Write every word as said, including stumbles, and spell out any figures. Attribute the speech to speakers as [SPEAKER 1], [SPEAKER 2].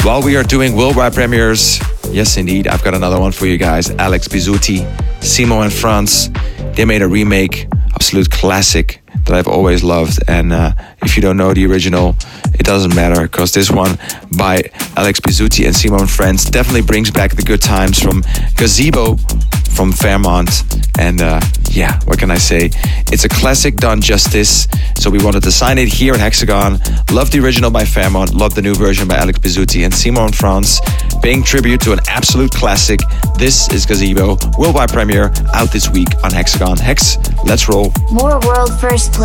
[SPEAKER 1] While we are doing worldwide premieres, yes indeed, I've got another one for you guys. Alex Bizzuti, Simo and Franz, they made a remake, absolute classic that I've always loved. And uh, if you don't know the original, it doesn't matter, because this one by Alex Bizzuti and Simo and Friends definitely brings back the good times from Gazebo from Fairmont. And uh, yeah, what can I say? It's a classic done justice. So we wanted to sign it here at Hexagon. Love the original by Fairmont, love the new version by Alex Bizzuti and Simo and Franz, paying tribute to an absolute classic. This is Gazebo, worldwide premiere, out this week on Hexagon. Hex, let's roll.
[SPEAKER 2] More world first play.